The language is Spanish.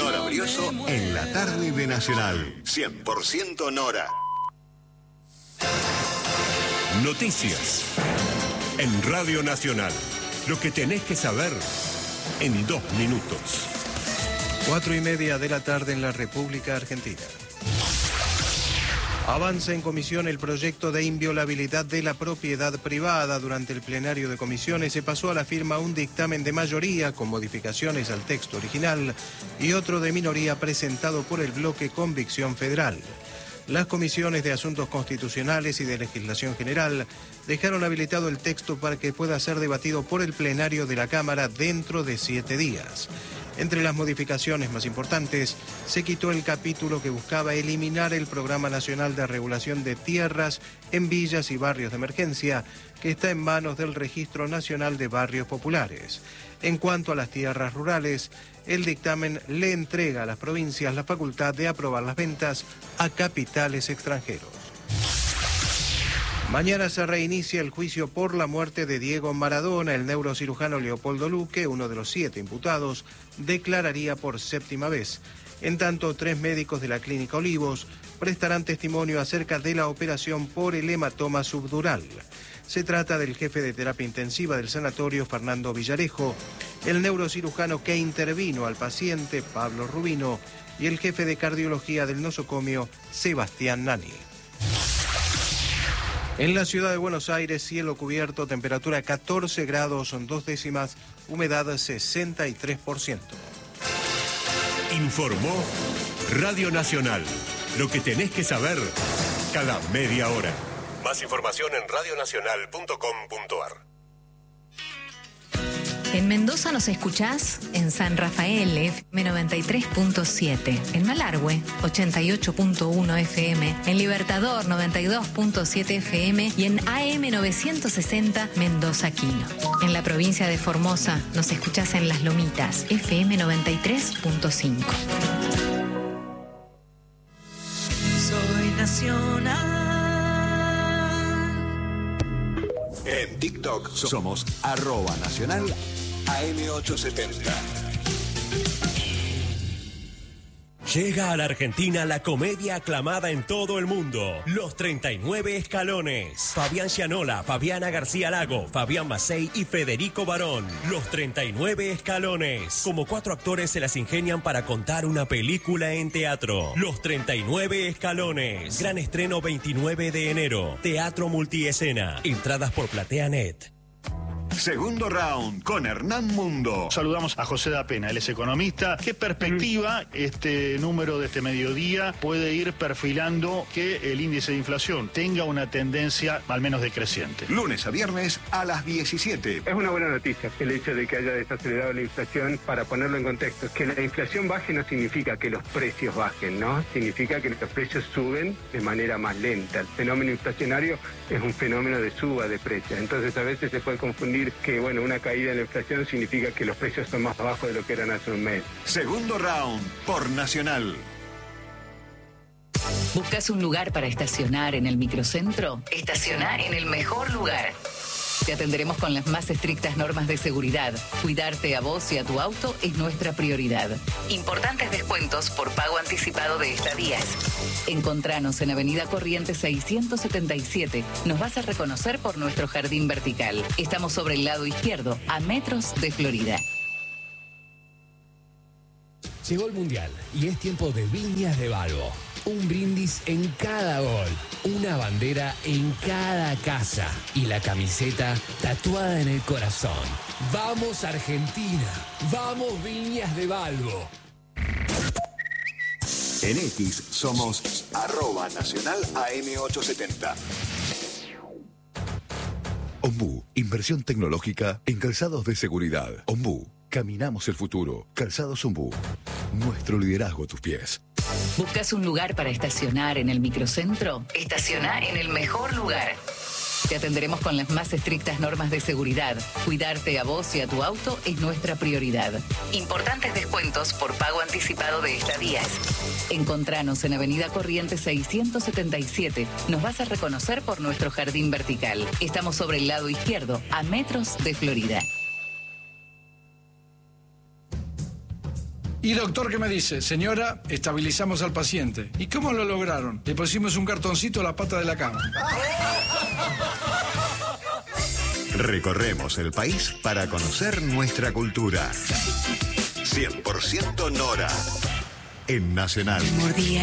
Nora Brioso en la tarde de Nacional. 100% Nora. Noticias en Radio Nacional. Lo que tenés que saber en 2 minutos. 4:30 de la tarde en la República Argentina. Avanza en comisión el proyecto de inviolabilidad de la propiedad privada. Durante el plenario de comisiones se pasó a la firma un dictamen de mayoría con modificaciones al texto original y otro de minoría presentado por el bloque Convicción Federal. Las comisiones de Asuntos Constitucionales y de Legislación General dejaron habilitado el texto para que pueda ser debatido por el plenario de la Cámara dentro de 7 días. Entre las modificaciones más importantes, se quitó el capítulo que buscaba eliminar el Programa Nacional de Regulación de Tierras en villas y barrios de emergencia, que está en manos del Registro Nacional de Barrios Populares. En cuanto a las tierras rurales, el dictamen le entrega a las provincias la facultad de aprobar las ventas a capitales extranjeros. Mañana se reinicia el juicio por la muerte de Diego Maradona. El neurocirujano Leopoldo Luque, uno de los 7 imputados, declararía por 7ª vez. En tanto, 3 médicos de la Clínica Olivos prestarán testimonio acerca de la operación por el hematoma subdural. Se trata del jefe de terapia intensiva del sanatorio, Fernando Villarejo, el neurocirujano que intervino al paciente, Pablo Rubino, y el jefe de cardiología del nosocomio, Sebastián Nani. En la ciudad de Buenos Aires, cielo cubierto, temperatura 14 grados 2 décimas, humedad 63%. Informó Radio Nacional. Lo que tenés que saber cada media hora. Más información en radionacional.com.ar. En Mendoza nos escuchás en San Rafael FM 93.7, en Malargüe 88.1 FM, en Libertador 92.7 FM y en AM 960 Mendoza Quino. En la provincia de Formosa nos escuchás en Las Lomitas FM 93.5. Soy nacional. En TikTok somos @nacional AM870. Llega a la Argentina la comedia aclamada en todo el mundo, Los 39 Escalones. Fabián Gianola, Fabiana García Lago, Fabián Macei y Federico Barón. Los 39 Escalones. Como 4 actores se las ingenian para contar una película en teatro. Los 39 Escalones. Gran estreno 29 de enero. Teatro multiescena. Entradas por PlateaNet. Segundo round con Hernán Mundo. Saludamos a José da Pena, él es economista. ¿Qué perspectiva este número de este mediodía puede ir perfilando que el índice de inflación tenga una tendencia al menos decreciente? Lunes a viernes a las 17. Es una buena noticia el hecho de que haya desacelerado la inflación. Para ponerlo en contexto, que la inflación baje no significa que los precios bajen, ¿no? Significa que los precios suben de manera más lenta. El fenómeno inflacionario es un fenómeno de suba de precios. Entonces a veces se puede confundir que una caída en la inflación significa que los precios son más bajos de lo que eran hace un mes. Segundo round por Nacional. ¿Buscas un lugar para estacionar en el microcentro? Estacioná en el mejor lugar. Te atenderemos con las más estrictas normas de seguridad. Cuidarte a vos y a tu auto es nuestra prioridad. Importantes descuentos por pago anticipado de estadías. Encontranos en Avenida Corrientes 677. Nos vas a reconocer por nuestro jardín vertical. Estamos sobre el lado izquierdo, a metros de Florida. Llegó el Mundial y es tiempo de Viñas de Balbo. Un brindis en cada gol, una bandera en cada casa y la camiseta tatuada en el corazón. ¡Vamos Argentina! ¡Vamos Viñas de Balbo! En X somos @nacional AM870. Ombú, inversión tecnológica en calzados de seguridad. Ombú, caminamos el futuro. Calzados Ombú, nuestro liderazgo a tus pies. ¿Buscas un lugar para estacionar en el microcentro? Estacioná en el mejor lugar. Te atenderemos con las más estrictas normas de seguridad. Cuidarte a vos y a tu auto es nuestra prioridad. Importantes descuentos por pago anticipado de estadías. Encontranos en Avenida Corrientes 677. Nos vas a reconocer por nuestro jardín vertical. Estamos sobre el lado izquierdo, a metros de Florida. Y doctor, ¿qué me dice? Señora, estabilizamos al paciente. ¿Y cómo lo lograron? Le pusimos un cartoncito a la pata de la cama. Recorremos el país para conocer nuestra cultura. 100% Nora. En Nacional. Mordía